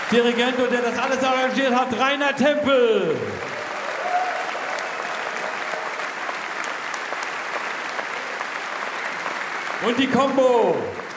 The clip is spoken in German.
Dirigent und der das alles arrangiert hat, Rainer Tempel. Und die Combo.